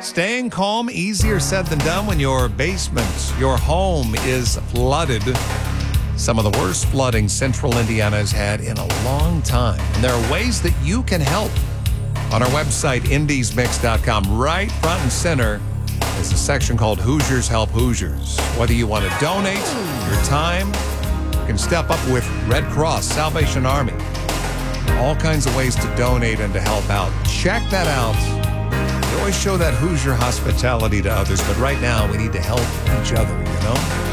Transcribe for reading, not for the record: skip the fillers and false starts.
Staying calm, easier said than done when your basement, your home is flooded. Some of the worst flooding Central Indiana has had in a long time. And there are ways that you can help. On our website, indiesmix.com, right front and center, is a section called Hoosiers Help Hoosiers. Whether you want to donate your time, you can step up with Red Cross, Salvation Army. All kinds of ways to donate and to help out. Check that out. We always show that Hoosier hospitality to others, but right now we need to help each other,